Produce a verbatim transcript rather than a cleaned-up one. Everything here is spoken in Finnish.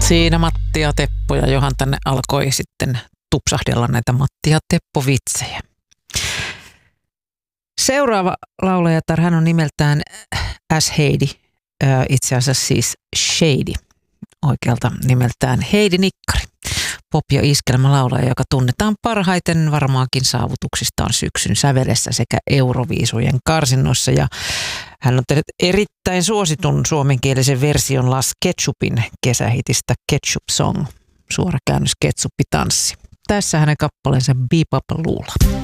Siinä Matti ja Teppo ja Johan tänne alkoi sitten tupsahdella näitä Matti ja Teppo-vitsejä. Seuraava laulajatar, hän on nimeltään As Heidi, itse asiassa siis Shady, oikealta nimeltään Heidi Nikkari. Pop- ja iskelmälaulaja, joka tunnetaan parhaiten varmaankin saavutuksistaan syksyn sävelessä sekä Euroviisujen karsinnoissa. Ja hän on tehnyt erittäin suositun suomenkielisen version Las Ketchupin kesähitistä Ketchup Song, suora käännös ketsuppitanssi. Tässä hänen kappaleensa Bebop Lula.